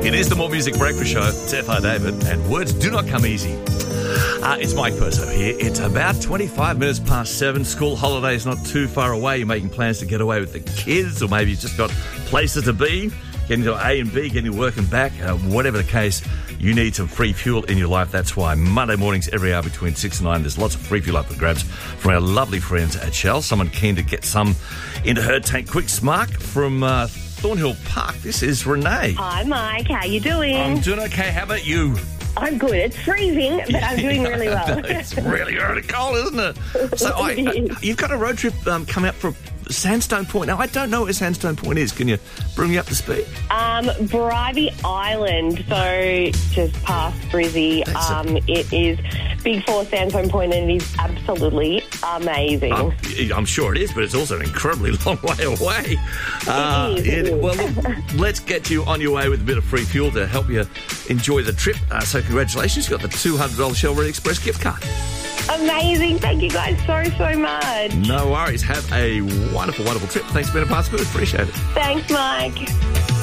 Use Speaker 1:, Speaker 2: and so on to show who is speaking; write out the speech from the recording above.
Speaker 1: It is the More Music Breakfast Show. It's F.R. David, and words do not come easy. It's Mike Perso here. It's about 25 minutes past 7. School holidays not too far away. You're making plans to get away with the kids, or maybe you've just got places to be, getting to A and B, getting to work and back. Whatever the case, you need some free fuel in your life. That's why Monday mornings, every hour between 6 and 9, there's lots of free fuel up for grabs from our lovely friends at Shell. Someone keen to get some into her tank quick. Mark from Thornhill Park. This is Renee.
Speaker 2: Hi, Mike. How you doing?
Speaker 1: I'm doing okay. How about you?
Speaker 2: I'm good. It's freezing, but I'm doing really well.
Speaker 1: It's really cold, isn't it? So you've got a road trip coming up for Sandstone Point. Now, I don't know where Sandstone Point is. Can you bring me up to speed?
Speaker 2: Bribie Island, so just past Brizzy. It is Big Four Sandstone Point, and it is absolutely amazing.
Speaker 1: I'm sure it is, but it's also an incredibly long way away.
Speaker 2: It is.
Speaker 1: Well, look, let's get you on your way with a bit of free fuel to help you enjoy the trip. So congratulations, you've got the $200 Shell Red Express gift card.
Speaker 2: Amazing. Thank you guys so much.
Speaker 1: No worries. Have a wonderful, wonderful trip. Thanks for being a part of it. Appreciate it.
Speaker 2: Thanks, Mike.